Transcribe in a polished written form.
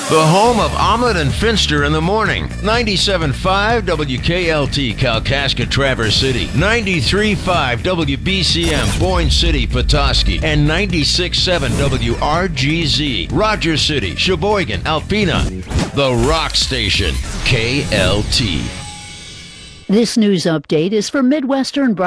The home of Omelet and Finster in the morning. 97.5 WKLT Kalkaska Traverse City. 93.5 WBCM Boyne City Petoskey. And 96.7 WRGZ Rogers City, Sheboygan, Alpena. The Rock Station. KLT. This news update is for Midwestern